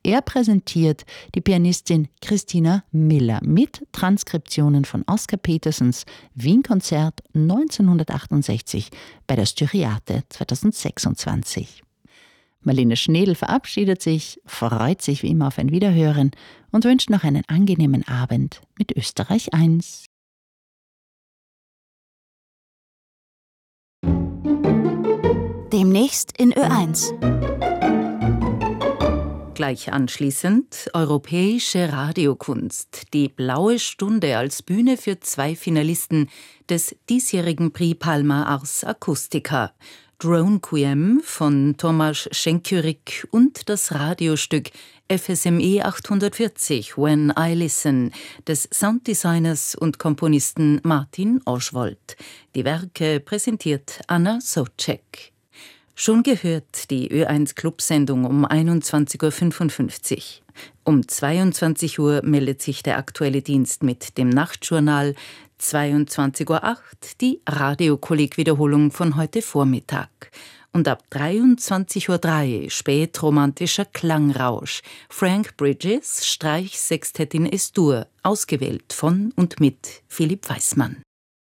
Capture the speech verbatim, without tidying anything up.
Er präsentiert die Pianistin Christina Miller mit Transkriptionen von Oscar Petersens Wien-Konzert neunzehnhundertachtundsechzig bei der Styriate zweitausendsechsundzwanzig. Marlene Schnedl verabschiedet sich, freut sich wie immer auf ein Wiederhören und wünscht noch einen angenehmen Abend mit Österreich eins. Demnächst in Ö eins. Gleich anschließend europäische Radiokunst. Die Blaue Stunde als Bühne für zwei Finalisten des diesjährigen Prix Palma Ars Acustica. Drone Q M von Tomasz Schenkurik und das Radiostück F S M E achthundertvierzig When I Listen des Sounddesigners und Komponisten Martin Oschwoldt. Die Werke präsentiert Anna Socek. Schon gehört die Ö eins Clubsendung um einundzwanzig Uhr fünfundfünfzig. Um zweiundzwanzig Uhr meldet sich der aktuelle Dienst mit dem Nachtjournal. zweiundzwanzig Uhr acht die Radiokolleg-Wiederholung von heute Vormittag. Und ab dreiundzwanzig Uhr drei spätromantischer Klangrausch. Frank Bridges, Streichsextett in Es-Dur, ausgewählt von und mit Philipp Weissmann.